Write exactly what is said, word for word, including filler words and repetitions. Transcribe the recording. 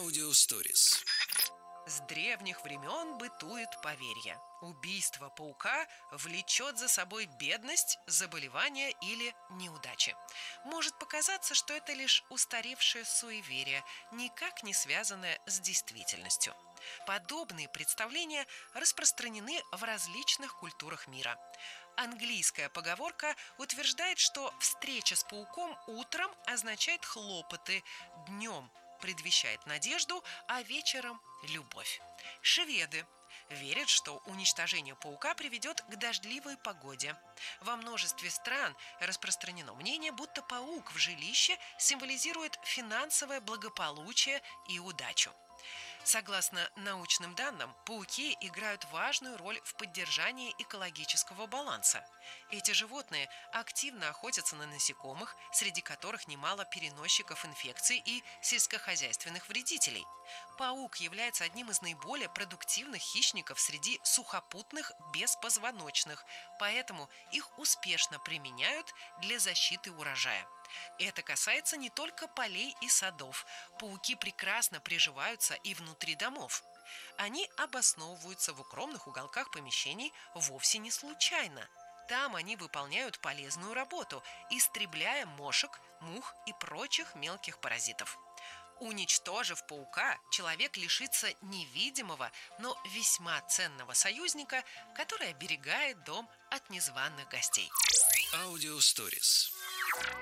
Аудиосторис. С древних времен бытует поверье. Убийство паука влечет за собой бедность, заболевания или неудачи. Может показаться, что это лишь устаревшее суеверие, никак не связанное с действительностью. Подобные представления распространены в различных культурах мира. Английская поговорка утверждает, что встреча с пауком утром означает хлопоты, днем предвещает надежду, а вечером – любовь. Шведы верят, что уничтожение паука приведет к дождливой погоде. Во множестве стран распространено мнение, будто паук в жилище символизирует финансовое благополучие и удачу. Согласно научным данным, пауки играют важную роль в поддержании экологического баланса. Эти животные активно охотятся на насекомых, среди которых немало переносчиков инфекций и сельскохозяйственных вредителей. Паук является одним из наиболее продуктивных хищников среди сухопутных беспозвоночных, поэтому их успешно применяют для защиты урожая. Это касается не только полей и садов. Пауки прекрасно приживаются и внутри домов. Они обосновываются в укромных уголках помещений вовсе не случайно. Там они выполняют полезную работу, истребляя мошек, мух и прочих мелких паразитов. Уничтожив паука, человек лишится невидимого, но весьма ценного союзника, который оберегает дом от незваных гостей. Аудиосторис.